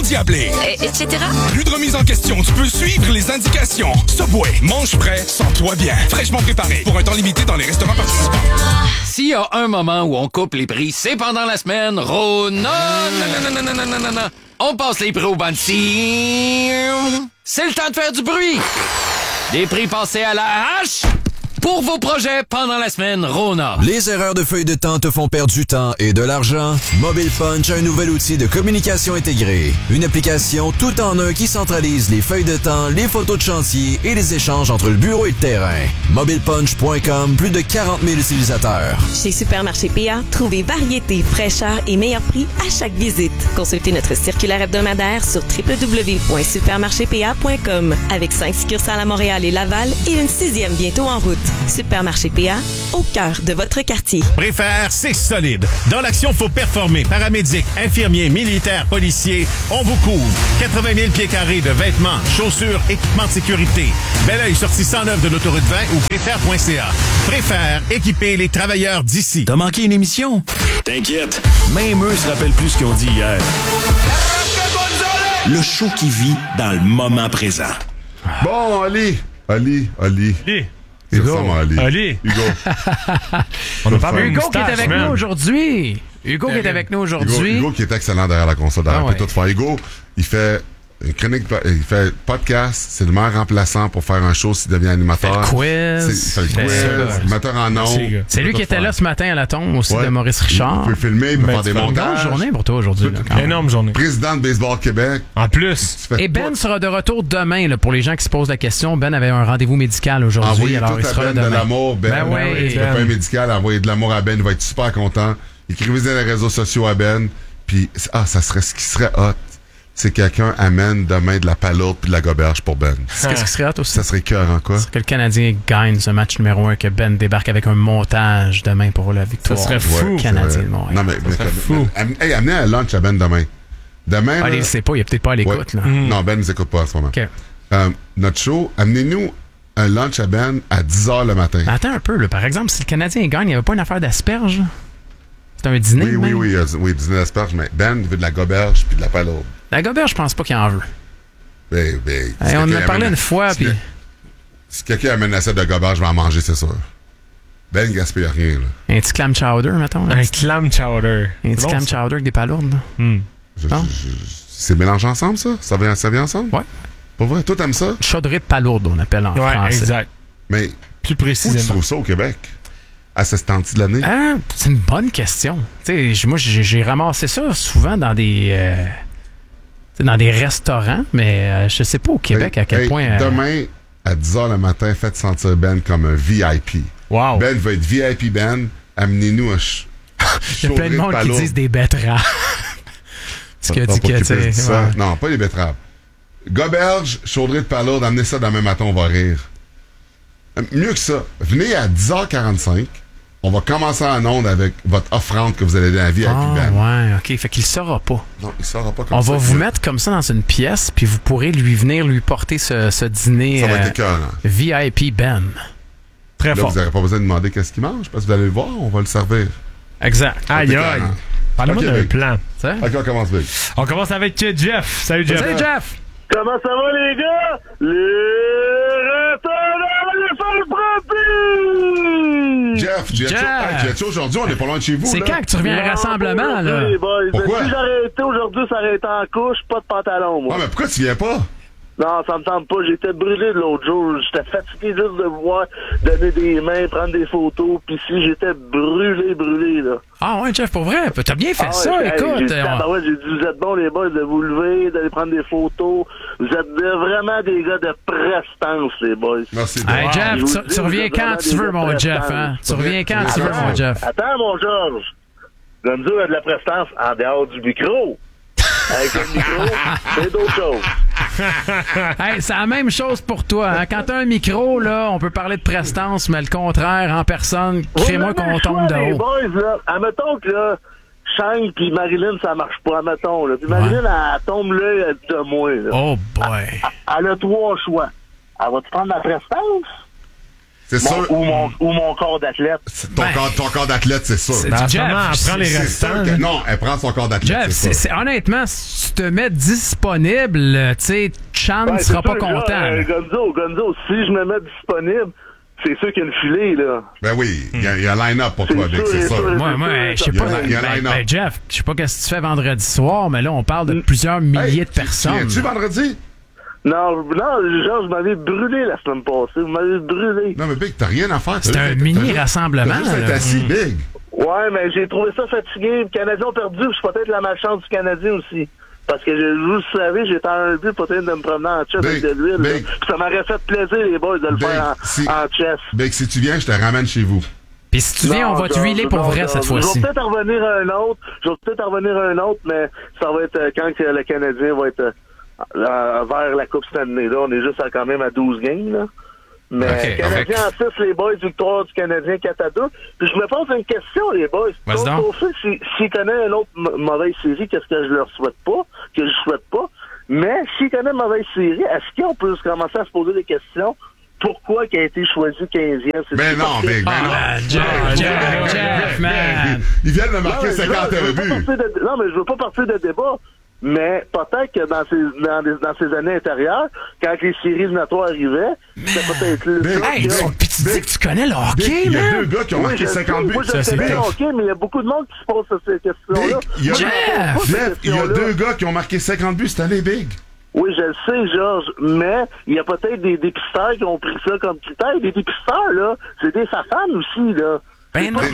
d'y appeler. Etc. Plus de remise en question, tu peux suivre les indications. Subway, mange frais, sens-toi bien. Fraîchement préparé, pour un temps limité dans les restaurants participants. S'il y a un moment où on coupe les prix, c'est pendant la semaine. Non. On passe les prix au bandit. C'est le temps de faire du bruit. Des prix passés à la hache pour vos projets pendant la semaine Rona. Les erreurs de feuilles de temps te font perdre du temps et de l'argent? Mobile Punch a un nouvel outil de communication intégrée. Une application tout en un qui centralise les feuilles de temps, les photos de chantier et les échanges entre le bureau et le terrain. MobilePunch.com, plus de 40 000 utilisateurs. Chez Supermarché PA, trouvez variété, fraîcheur et meilleur prix à chaque visite. Consultez notre circulaire hebdomadaire sur www.supermarchépA.com avec 5 succursales à Montréal et Laval et une 6e bientôt en route. Supermarché PA, au cœur de votre quartier. Préfère, c'est solide. Dans l'action, faut performer. Paramédics, infirmiers, militaires, policiers, on vous couvre. 80 000 pieds carrés de vêtements, chaussures, équipements de sécurité. Bel oeil, sortie 109 de l'autoroute 20 ou préfère.ca. Préfère, équiper les travailleurs d'ici. T'as manqué une émission? T'inquiète, même eux se rappellent plus ce qu'ils ont dit hier. Le show qui vit dans le moment présent. Bon, Ali. Hugo. On a parlé Hugo qui est avec nous aujourd'hui. Hugo qui est excellent derrière la console. Il peut tout faire. Hugo, il fait une chronique, il fait podcast. C'est le meilleur remplaçant pour faire un show s'il devient animateur. Il fait le quiz. Metteur en ondes. C'est lui qui était là ce matin à la tombe aussi de Maurice Richard. Il peut filmer, il peut faire des montages. Une grande journée pour toi aujourd'hui. Énorme journée. Président de Baseball Québec. En plus. Et Ben sera de retour demain. Là, pour les gens qui se posent la question, Ben avait un rendez-vous médical aujourd'hui. Envoyez alors tout il à sera Ben là demain. de l'amour. Ben oui. C'est pas un médical. Envoyez de l'amour à Ben. Il va être super content. Écrivez dans les réseaux sociaux à Ben. Puis, ça serait ce qui serait hot. C'est quelqu'un amène demain de la palourde puis de la goberge pour Ben. Qu'est-ce qui serait hot aussi? Ça serait cœur en quoi? C'est que le Canadien gagne ce match numéro 1, que Ben débarque avec un montage demain pour la victoire. Ça serait fou. Canadien de Montréal. Non, mais fou. Amenez un lunch à Ben demain. Demain. Il ne sait pas, il est peut-être pas à l'écoute. Là. Non, Ben ne nous écoute pas en ce moment. Okay. Notre show, amenez-nous un lunch à Ben à 10h le matin. Mais attends un peu, là. Par exemple, si le Canadien gagne, il n'y avait pas une affaire d'asperges? C'est un dîner? Oui, dîner d'asperges, mais Ben veut de la goberge puis de la palourde. La goberge, je pense pas qu'il en veut. On en a parlé une fois, puis... Si quelqu'un amène une assiette de goberge, je vais en manger, c'est sûr. Ben gaspille rien, là. Un petit clam chowder, mettons. Un clam chowder. Un petit clam chowder avec des palourdes, là. C'est mélangé ensemble, ça? Ça vient ensemble? Ouais. Pas vrai? Toi, t'aimes ça? Chaudrée de palourde, on appelle en français. Exact. Mais plus précisément. Où tu trouves ça au Québec? À ce temps-ci de l'année? C'est une bonne question. Moi, j'ai ramassé ça souvent dans des restaurants, mais je sais pas au Québec à quel point... Demain, à 10h le matin, faites sentir Ben comme un VIP. Wow. Ben va être VIP, Ben. Amenez-nous un il y a plein de monde qui disent des betteraves. Ce qu'il a dit que, tu sais... Non, pas des betteraves. Goberge, chaudrée de palourde, amenez ça demain matin, on va rire. Mieux que ça, venez à 10h45. On va commencer en onde avec votre offrande que vous allez donner à VIP Ben. Ouais, OK. Fait qu'il ne saura pas. Non, il ne saura pas comme ça. On va vous Ben. mettre comme ça dans une pièce, puis vous pourrez lui porter ce dîner ça va être écœurant. VIP Ben. Très fort. Vous n'aurez pas besoin de demander qu'est-ce qu'il mange, parce que vous allez le voir, on va le servir. Exact. Aïe. Parle-moi d'un plan. OK, on commence vite. On commence avec Jeff. Salut, Jeff. Salut, Jeff. Comment ça va, les gars? Les Jeff, aujourd'hui, on est pas loin de chez vous. C'est quand que tu reviens à un rassemblement, là? Pourquoi? Si j'aurais été aujourd'hui, ça aurait été en couche, pas de pantalon, moi. Ouais, mais pourquoi tu viens pas? Non, ça me tente pas. J'étais brûlé de l'autre jour. J'étais fatigué juste de voir donner des mains, prendre des photos. Puis si j'étais brûlé, là. Ah ouais, Jeff, pour vrai? T'as bien fait ça, écoute. J'ai dit, vous êtes bons, les boys, de vous lever, d'aller prendre des photos. Vous êtes vraiment des gars de prestance, les boys. Merci. Hey, Jeff, tu reviens quand tu veux, mon Jeff, hein? Tu reviens quand tu veux, mon Jeff. Attends, mon Georges. Gonzo a de la prestance en dehors du micro. Avec le micro, c'est d'autres choses. Hey, c'est la même chose pour toi. Hein? Quand t'as un micro, là, on peut parler de prestance, mais le contraire, en personne, crée-moi qu'on tombe de haut. Les boys, là, admettons que là, Shane puis Marilyn, ça marche pas, admettons. Là. Puis Marilyn, elle tombe là de moi. Là. Oh boy. Elle a 3 choix. Elle va-tu prendre la prestance? C'est sûr. Ou mon corps d'athlète. Ton corps d'athlète, c'est sûr. C'est du Jeff. Elle prend les C'est restants. sûr que non, elle prend son corps d'athlète. Jeff, c'est honnêtement, si tu te mets disponible, tu sais, Chan ne sera pas content. Gonzo, si je me mets disponible, c'est sûr qu'il y a une filée, là. Ben oui, il y a un line-up pour toi, Vic, c'est sûr. Moi, je sais pas. Il y a un line-up. Jeff, je sais pas qu'est-ce que tu fais vendredi soir, mais là, on parle de plusieurs milliers de personnes. Viens-tu vendredi? Non, genre, je m'avais brûlé la semaine passée. Vous m'avez brûlé. Non, mais Big, t'as rien à faire. C'est un mini-rassemblement. T'as juste être assis, Big. Ouais, mais j'ai trouvé ça fatigué. Le Canadien ont perdu, je suis peut-être la malchance du Canadien aussi. Parce que vous savez, j'étais en un but peut-être de me promener en chess avec de l'huile. Puis ça m'aurait fait plaisir, les boys, de le faire en chess. Big, si tu viens, je te ramène chez vous. Puis si tu viens, on va te huiler pour vrai cette fois-ci. Je vais peut-être en revenir à un autre. Mais ça va être quand le Canadien va être vers la Coupe Stanley. Là, on est juste quand même à 12 games, là. Mais Canadien en 6, les boys, victoire du Canadien 4-2. Puis je me pose une question, les boys. S'il connaît une autre mauvaise série, qu'est-ce que je leur souhaite pas? Mais s'il connaît une mauvaise série, est-ce qu'on peut commencer à se poser des questions? Pourquoi il a été choisi 15e? Mais non, Big, Jeff, man. Ils viennent de marquer 51 buts. Non, mais je veux pas partir de débat. Mais peut-être que dans ces années intérieures, quand les séries éliminatoires arrivaient, c'était peut-être Hey, puis tu dis que tu connais le hockey, il y a 2 gars qui ont marqué 50 buts. Moi, je connais le hockey, mais il y a beaucoup de monde qui se pose ces questions-là. Jeff, il y a 2 gars qui ont marqué 50 buts cette année, Big. Oui, je le sais, Georges, mais il y a peut-être des dépisteurs qui ont pris ça comme critère. Des dépisteurs, là, c'est des fafans aussi, là. Ben non,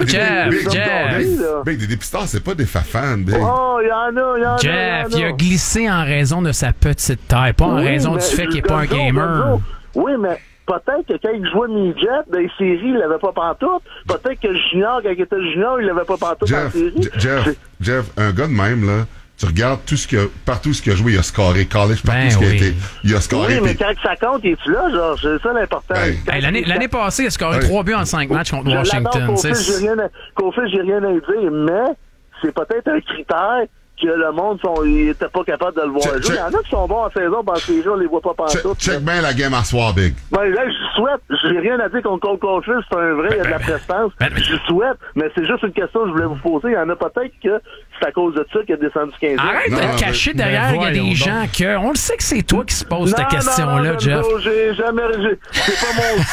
Jeff. Big, des dépisteurs, c'est pas des fafans, Big. Oh, il y en a. Jeff, il a glissé en raison de sa petite taille, pas en raison du fait qu'il n'est pas un gamer. Oui, mais peut-être que quand il jouait midget dans les séries, il l'avait pas pantoute. Peut-être que Junior, quand il était junior, il l'avait pas pantoute dans les séries. Jeff, un gars de même, là, tu regardes partout ce qu'il a joué, il a scoré. College, partout ce qu'il a été, il a scoré. Oui, mais quand ça compte, es-tu là, genre? C'est ça l'important. L'année passée, il a scoré 3 buts en 5 matchs contre Washington. Kofi, j'ai rien à dire, mais c'est peut-être un critère que le monde n'était pas capable de le voir jouer. Il y en a qui sont bons en saison, parce que les gens, on les voit pas pantoute. Check bien la game à soir, Big. Ben, là, je souhaite. J'ai rien à dire contre Cole Caulfield, c'est un vrai, il y a de la prestance. Je souhaite, mais c'est juste une question que je voulais vous poser. Il y en a peut-être que c'est à cause de ça qu'il a descendu 15 ans. Arrête de te cacher derrière, il y a des gens que... On le sait que c'est toi qui se pose cette question-là, Jeff. Non, j'ai jamais... C'est pas mon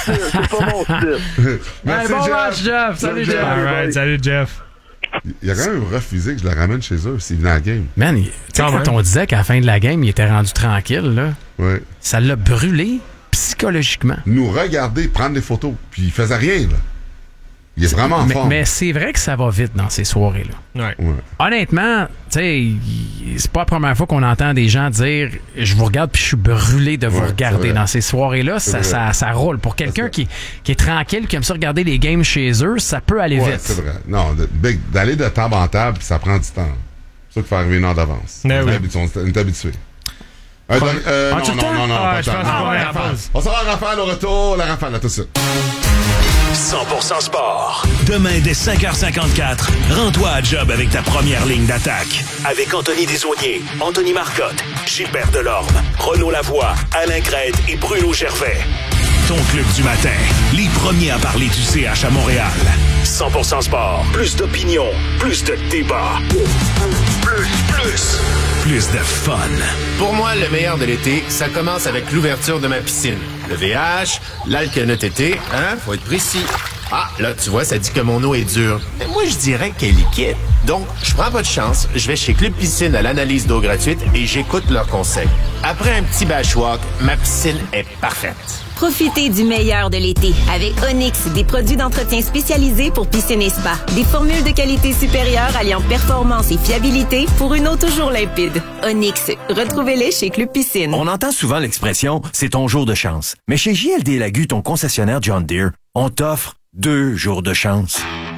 style, Merci, bon match, Jeff. Salut, Jeff. Alright, salut, Jeff. Il y a quand même refusé que je le ramène chez eux s'il venait à la game. Man, quand on disait qu'à la fin de la game, il était rendu tranquille, là, ça l'a brûlé psychologiquement. Nous regarder, prendre des photos, puis il faisait rien, là. Il est vraiment fort. Mais c'est vrai que ça va vite dans ces soirées-là. Ouais. Honnêtement, tu sais, c'est pas la première fois qu'on entend des gens dire « Je vous regarde puis je suis brûlé de vous regarder ». Dans ces soirées-là, ça roule. Pour quelqu'un qui est tranquille, qui aime ça regarder les games chez eux, ça peut aller vite. C'est vrai. Non, d'aller de table en table, ça prend du temps. C'est sûr qu'il faut arriver une heure d'avance. On est habitué. Non, pas tant. On s'en va à Raphaël au retour. La Raphaël, à tout de suite. 100% sport. Demain, dès 5h54, rends-toi à job avec ta première ligne d'attaque. Avec Anthony Desaulniers, Anthony Marcotte, Gilbert Delorme, Renaud Lavoie, Alain Crête et Bruno Gervais. Ton club du matin. Les premiers à parler du CH à Montréal. 100% sport. Plus d'opinion. Plus de débat. Plus de fun. Pour moi, le meilleur de l'été, ça commence avec l'ouverture de ma piscine. Le VH, l'Alcanote été, faut être précis. Ah, là, tu vois, ça dit que mon eau est dure. Mais moi, je dirais qu'elle est liquide. Donc, je prends pas de chance, je vais chez Club Piscine à l'analyse d'eau gratuite et j'écoute leurs conseils. Après un petit bashwalk, ma piscine est parfaite. Profitez du meilleur de l'été avec Onyx, des produits d'entretien spécialisés pour piscine et spa. Des formules de qualité supérieure alliant performance et fiabilité pour une eau toujours limpide. Onyx, retrouvez-les chez Club Piscine. On entend souvent l'expression « c'est ton jour de chance ». Mais chez JLD Lagu, ton concessionnaire John Deere, on t'offre 2 jours de chance.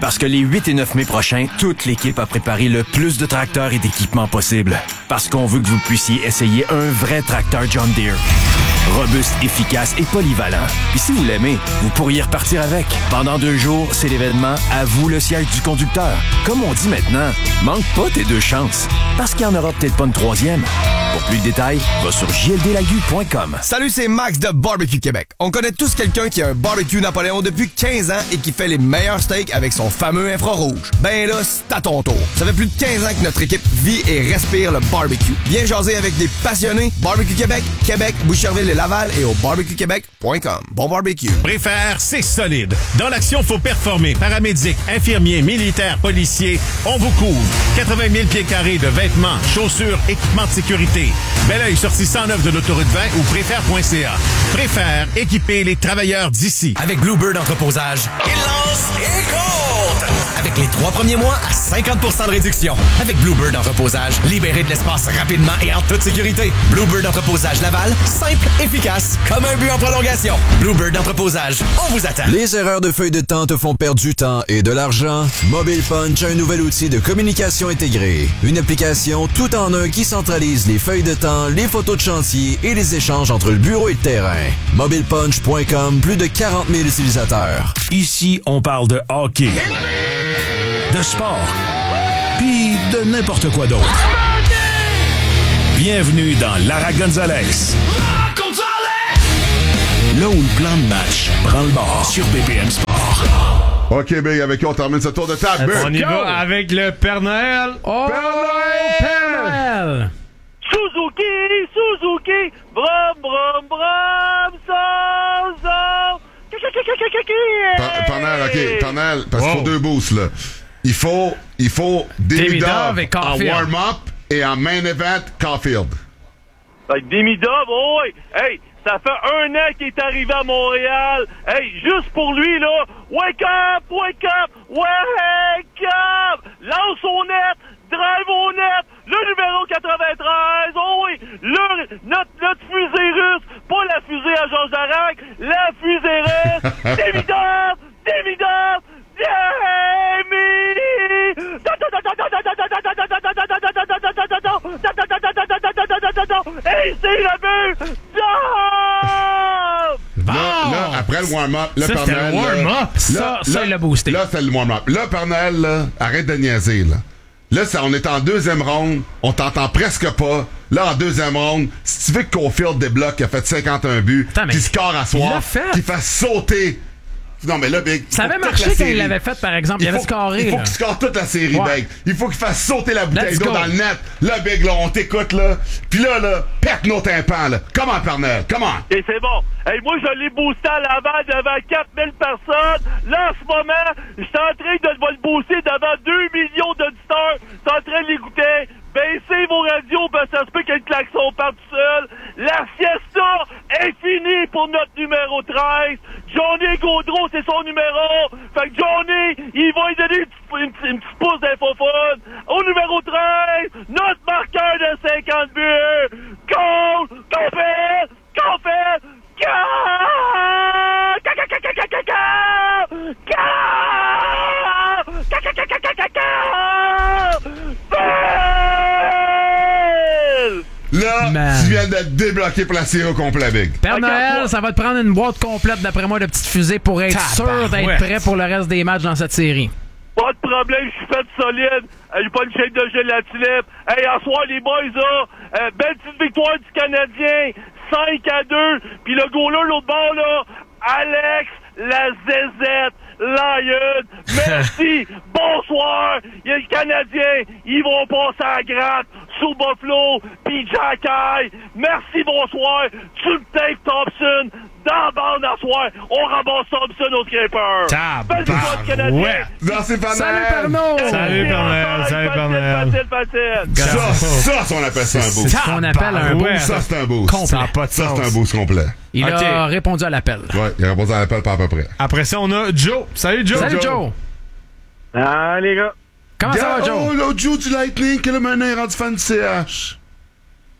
Parce que les 8 et 9 mai prochains, toute l'équipe a préparé le plus de tracteurs et d'équipements possible. Parce qu'on veut que vous puissiez essayer un vrai tracteur John Deere. Robuste, efficace et polyvalent. Puis si vous l'aimez, vous pourriez repartir avec. Pendant 2 jours, c'est l'événement À vous le siège du conducteur. Comme on dit maintenant, manque pas tes 2 chances. Parce qu'il n'y en aura peut-être pas une 3e. Pour plus de détails, va sur jldelagu.com. Salut, c'est Max de Barbecue Québec. On connaît tous quelqu'un qui a un barbecue Napoléon depuis 15 ans et qui fait les meilleurs steaks avec son fameux infrarouge. Ben là, c'est à ton tour. Ça fait plus de 15 ans que notre équipe vit et respire le barbecue. Viens jaser avec des passionnés. Barbecue Québec, Québec, Boucherville et Laval et au barbecuequebec.com. Bon barbecue. Préfère, c'est solide. Dans l'action, faut performer. Paramédic, infirmiers, militaires, policiers, on vous couvre. 80 000 pieds carrés de vêtements, chaussures, équipements de sécurité. Belleuil, sortie 109 de l'autoroute 20 ou préfère.ca. Préfère, équiper les travailleurs d'ici. Avec Bluebird Entreposage, il lance et compte! Avec les 3 premiers mois à 50% de réduction. Avec Bluebird Entreposage, libérez de l'espace rapidement et en toute sécurité. Bluebird Entreposage Laval, simple, efficace, comme un but en prolongation. Bluebird Entreposage, on vous attend. Les erreurs de feuilles de temps te font perdre du temps et de l'argent? Mobile Punch a un nouvel outil de communication intégrée. Une application tout en un qui centralise les feuilles de temps, les photos de chantier et les échanges entre le bureau et le terrain. MobilePunch.com, plus de 40 000 utilisateurs. Ici, on parle de hockey, de sport, puis de n'importe quoi d'autre. Bienvenue dans Lara Gonzalez. Là où le plan de match prend le bord sur BPM Sport. OK, Big, avec qui on termine ce tour de table? On y va avec le Père Noël. Oh, Père Noël! Suzuki, brum, brum, brum, Père Noël, parce qu'il faut 2 boosts, là. Il faut Demidov en warm-up et en main event Caulfield. Demidov, oh oui! Hey, ça fait 1 an qu'il est arrivé à Montréal. Hey, juste pour lui, là, wake up! Lance au net, drive au net, le numéro 93, oh oui! Notre fusée russe, pas la fusée à Georges Darac, la fusée russe! Demidov! Hey, c'est le but! Là, après le warm-up, le Père Noël... Ça, il l'a boosté. Là, c'est le warm-up. Là, Père Noël, là, arrête de niaiser, là. Là, on est en 2e ronde, on t'entend presque pas. Là, en 2e ronde, si tu veux que Caulfield débloque, qui a fait 51 buts, qui score à soir, qui fasse sauter... Non, mais là, Big... Ça avait marché quand il l'avait fait, par exemple. Il avait scoré. Il faut qu'il score toute la série, Big. Il faut qu'il fasse sauter la bouteille d'eau dans le net. Là, Big, là, on t'écoute, là. Puis là, pète nos tympans, là. Comment, Père Noël? Comment? Et c'est bon. Hey, moi, je l'ai boosté à Laval devant 4000 personnes. Là, en ce moment, je suis en train de le booster devant 2 millions d'auditeurs. Je suis en train de l'écouter. Baissez vos radios, parce que ça se peut que le klaxon parte tout seul. La siesta est finie pour notre numéro 13. Johnny Gaudreau, c'est son numéro. Fait que Johnny, il va lui donner une petite pouce d'infophone. Au numéro 13, notre marqueur de 50 buts. Là, tu viens de débloquer pour la série au complet, Big. Père Noël, ça va te prendre une boîte complète, d'après moi, de petites fusées pour être sûr d'être prêt pour le reste des matchs dans cette série. Pas de problème, je suis fait solide. J'ai pas une chaîne de gélatine. Hey, à soir, les boys, là, belle petite victoire du Canadien, 5-2. Puis le goaler, l'autre bord, là, Alex la Zézette Lion. Merci. Bonsoir. Il y a les Canadiens. Ils vont passer à la gratte sous Buffalo. Puis Jacky. Merci, bonsoir. Tu me tapes Thompson dans la bande à soir. On ramasse Thompson au scraper. Belle victoire du Canadien. Ouais. Merci, Père Salut, Pernod. Salut, Père Noël. Salut, Père Noël. Ça, on appelle ça un boost. C'est ce qu'on appelle un boost. Ça, c'est un boost. Complet. Ça n'a pas de Ça, sens. c'est un boost complet. Il a répondu à l'appel. Ouais, il a répondu à l'appel pas à peu près. Après ça, on a Joe. Salut, Joe. Salut, Joe. Ah, les gars. Comment ça va, Joe? Oh, là, Joe du Lightning, que le maintenant est rendu fan du CH. Ah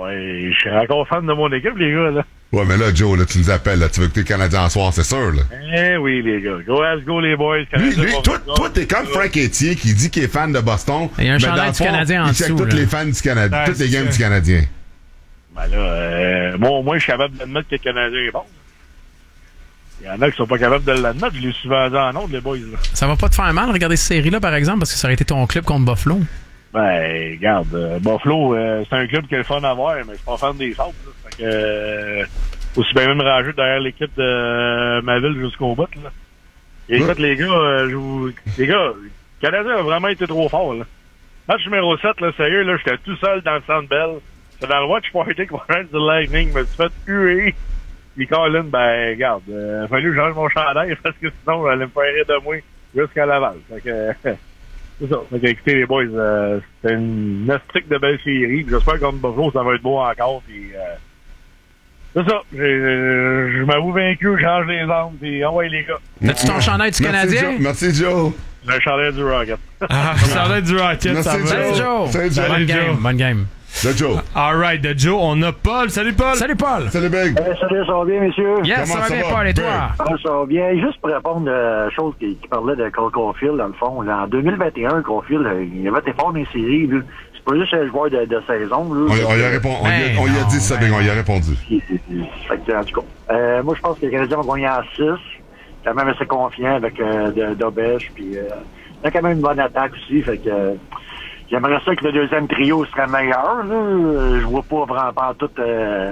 ouais, je suis encore fan de mon équipe, les gars, là. Ouais, mais là, Joe, là, tu nous appelles, là, tu veux que t'es Canadien en soir, c'est sûr, là. Eh oui, les gars. Let's go, les boys. Lui, toi, t'es comme Frank Etier qui dit qu'il est fan de Boston. Il y a un chandail du Canadien en dessous. Il check tous les fans du Canadien, toutes les games du Canadien. Ben là, moi, au moins, je suis capable d'admettre que le Canadien est bon. Il y en a qui sont pas capables de l'admettre. Je l'ai souvent dit en ondes, les boys, là. Ça va pas te faire mal, regarder cette série-là, par exemple, parce que ça aurait été ton club contre Buffalo. Ben, regarde, Buffalo, c'est un club qui est le fun à voir, mais je suis pas fan des Sables. Fait que, aussi bien même ranger derrière l'équipe de ma ville jusqu'au bout, là. Et écoute, les gars, le Canadien a vraiment été trop fort, là. Match numéro 7, là, sérieux, là, j'étais tout seul dans le Centre Bell. C'est dans le Watch Party qu'on a du Lightning, mais tu fais huer. Puis Colin, ben, regarde, fallu que je change mon chandail parce que sinon, j'allais me faire rire de moi jusqu'à Laval. Fait que, c'est ça. Fait que, écoutez, les boys, c'était une estique de belle série. J'espère que contre Buffalo, ça va être beau encore. Puis, c'est ça. Je m'avoue vaincu, je change les armes. Puis, envoyez les gars. As-tu ton chandail du Canadien? Merci, Joe. Le chandail du Rocket. Le chandail du Rocket, ça va. Salut, Joe. Salut, Joe. Bonne game. De Joe. All right, de Joe, on a Paul. Salut, Paul. Salut, Paul. Salut, Big. Salut, ça va bien, messieurs? Yes, ça va bien, Paul, et toi? Ça va bien. Juste pour répondre à la chose qui parlait de Cole Caulfield, dans le fond, là, en 2021, Caulfield, il avait été fort dans les séries. Là. C'est pas juste un joueur de saison. Là, on y a dit ça, Big, on y a répondu. Fait que, en tout cas, moi, je pense que les Canadiens vont gagner en 6. Quand même assez confiant avec Dobèche. Puis, il y a quand même une bonne attaque aussi. Fait que... J'aimerais ça que le deuxième trio serait meilleur. Là. Je vois pas vraiment pas tout le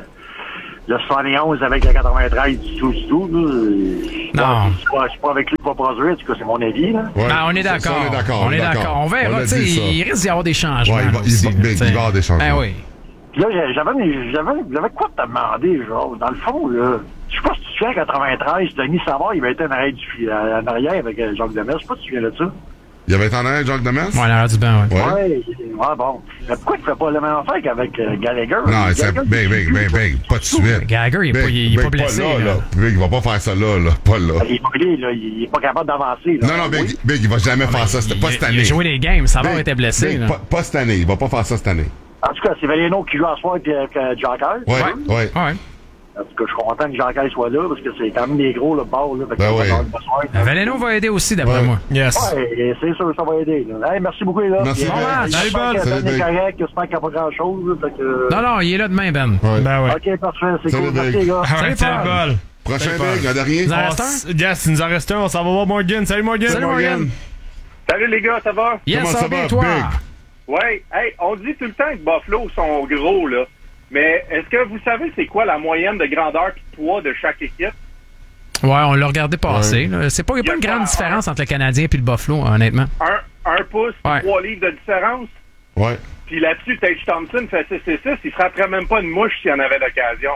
71 avec le 93 du tout. Là. Non. C'est pas avec lui qu'il va produire. En tout cas, c'est mon avis. Là. Ouais, on est d'accord. On est d'accord. On verra. Il risque d'y avoir des changements. Ouais, il va y avoir des changements. Ben oui. Puis là, j'avais quoi te demander, genre, dans le fond, là. Je sais pas si tu te souviens, en 93, Denis Savard, il avait été en arrière avec Jacques Demers. Je sais pas si tu te souviens de ça. Il y avait été en arrière, Jacques Demers? Ouais, l'arrière du banc, ouais. Ouais, bon. Mais pourquoi tu fais pas la même affaire qu'avec Gallagher? Non, c'est Big, pas de suite. Gallagher, il est pas blessé. Là. Big, il va pas faire ça là. Pas là. Il est brûlé, là. Il est pas capable d'avancer, là. Non, Big, il va jamais faire ça. C'était pas cette année. Il a joué des games, Savard était blessé. Big, pas cette année. Il va pas faire ça cette année. En tout cas, c'est Valeno qui joue à soir et Jacques. Ouais. En tout cas, je suis content que Jacques soit là parce que c'est quand même des gros, le bord. Là, Valeno va aider aussi, d'après moi. Yes. Ouais, c'est sûr que ça va aider. Là. Hey, merci beaucoup, les gars. Merci. Salut, Ben. Salut, Ben est correct. J'espère qu'il n'y a pas grand-chose. Non, il est là demain, Ben. Ben ouais. OK, parfait. C'est cool. Merci, les gars. Salut, Paul. Prochain Big, un dernier. Il nous en reste un? Yes, il nous en reste un. On s'en va voir Morgan. Salut, Morgan. Salut, Morgan. Salut, les gars, ça va? Yes, comment ça va bien, toi? Big? Ouais. Hey, on dit tout le temps que Buffalo sont gros, là. Mais est-ce que vous savez c'est quoi la moyenne de grandeur et de poids de chaque équipe? Ouais, on l'a regardé passer. Ouais. Il n'y a pas une grande différence entre le Canadien et le Buffalo, honnêtement. Un pouce, 3 livres de différence. Ouais. Puis là-dessus, Tage Thompson fait 6-6. Il frapperait même pas une mouche s'il y en avait l'occasion.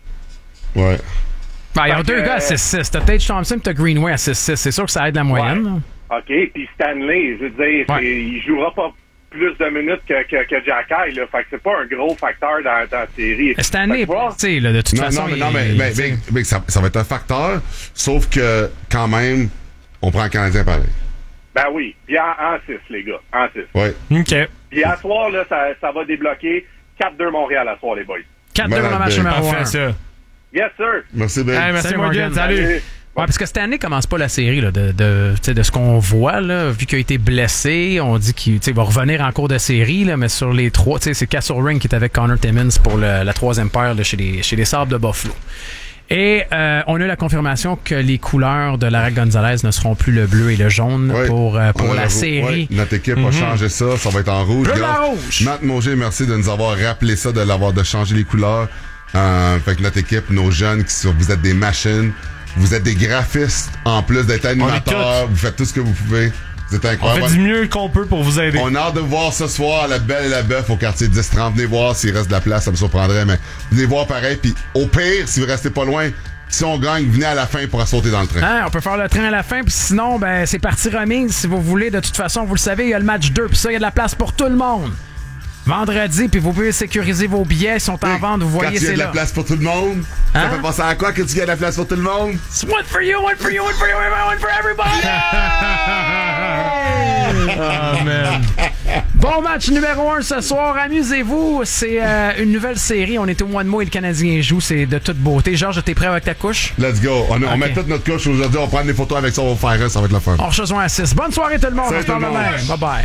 Ouais. Ben, il y a deux gars à 6-6. T'as Tage Thompson et t'as Greenway à 6-6. C'est sûr que ça aide la moyenne. Ouais. OK. Puis Stanley, je veux dire, il jouera pas plus de minutes que Jacky, là. Fait que c'est pas un gros facteur dans la série. Stanley, tu sais, de toute façon... Mais ça va être un facteur, sauf que, quand même, on prend un Canadien pareil. Ben oui. Puis en 6, les gars. En 6. Oui. OK. Puis à soir, là, ça va débloquer 4-2 Montréal à soir, les boys. 4-2 dans le match numéro 1. Ça. Yes, sir. Merci, Ben. Hey, merci, Morgan. Salut. Ouais, parce que Stanley commence pas la série là, de ce qu'on voit, là, vu qu'il a été blessé. On dit qu'il va revenir en cours de série, là, mais sur les trois, c'est Castle Ring qui est avec Connor Timmins pour la troisième paire là, chez les Sabres de Buffalo. Et on a la confirmation que les couleurs de Larry Gonzalez ne seront plus le bleu et le jaune pour la série. Notre équipe a changé ça va être en rouge. Bleu et rouge. Matt Mauger, merci de nous avoir rappelé ça, de changer les couleurs. Fait que notre équipe, nos jeunes, vous êtes des machines. Vous êtes des graphistes, en plus d'être animateurs. Vous faites tout ce que vous pouvez. Vous êtes incroyables. On fait du mieux qu'on peut pour vous aider. On a hâte de voir ce soir La Belle et la Bœuf au quartier 10-30. Venez voir s'il reste de la place, ça me surprendrait. Mais venez voir pareil. Puis au pire, si vous restez pas loin, si on gagne, venez à la fin pour sauter dans le train. On peut faire le train à la fin. Puis sinon, c'est partie remise si vous voulez. De toute façon, vous le savez, il y a le match 2. Puis ça, il y a de la place pour tout le monde. Vendredi, puis vous pouvez sécuriser vos billets, ils sont en vente, vous voyez, c'est là. Quand il y a de la place pour tout le monde, ça fait penser à quoi que tu gagnes de la place pour tout le monde? It's one for you, one for you, one for you, one for everybody! Oh, man. Bon match numéro 1 ce soir. Amusez-vous. C'est une nouvelle série. On est au mois de mai et le Canadien joue. C'est de toute beauté. Georges, t'es prêt avec ta couche? Let's go. On met toute notre couche aujourd'hui. On prend des photos avec ça. On va faire ça. Va être le fun. On rejoint à 6. Bonne soirée tout le monde. On se parle demain. Bye-bye.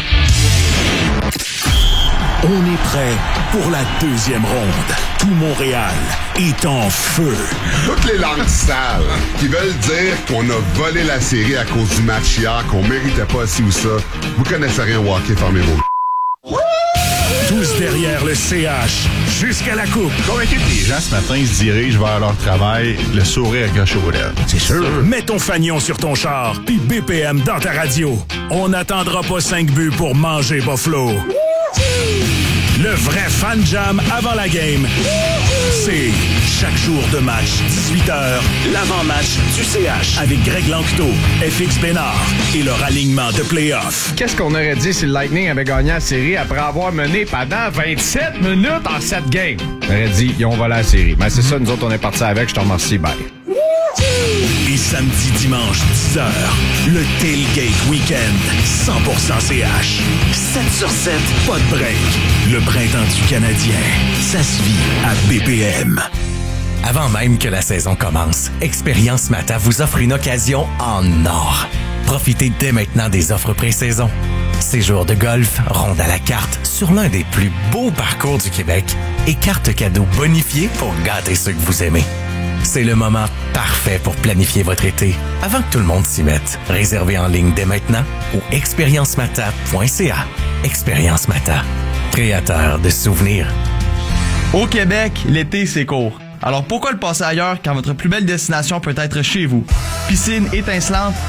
On est prêt pour la deuxième ronde. Tout Montréal est en feu. Toutes les langues sales qui veulent dire qu'on a volé la série à cause du match hier, qu'on méritait pas ci ou ça, vous connaissez rien au hockey, fermez vos... Tous derrière le CH, jusqu'à la coupe. Convaincu que les gens ce matin se dirigent vers leur travail, le sourire accroché aux lèvres. C'est sûr. Mets ton fanion sur ton char, puis BPM dans ta radio. On n'attendra pas 5 buts pour manger Buffalo. Le vrai fan jam avant la game, c'est chaque jour de match, 18h, l'avant-match du CH avec Greg Lanctot, FX Bénard et leur alignement de play-off. Qu'est-ce qu'on aurait dit si le Lightning avait gagné la série après avoir mené pendant 27 minutes en 7 games? On aurait dit, ils ont volé la série. Mais c'est ça, nous autres, on est partis avec. Je te remercie, bye. Et samedi, dimanche, 10h, le Tailgate Weekend, 100% CH. 7 sur 7, pas de break. Le printemps du Canadien, ça se vit à BPM. Avant même que la saison commence, Expérience Mata vous offre une occasion en or. Profitez dès maintenant des offres pré-saison. Séjour de golf, ronde à la carte sur l'un des plus beaux parcours du Québec et cartes cadeaux bonifiées pour gâter ceux que vous aimez. C'est le moment parfait pour planifier votre été avant que tout le monde s'y mette. Réservez en ligne dès maintenant au expériencemata.ca. Expérience Mata, créateur de souvenirs. Au Québec, l'été, c'est court. Alors pourquoi le passer ailleurs quand votre plus belle destination peut être chez vous? Piscine étincelante,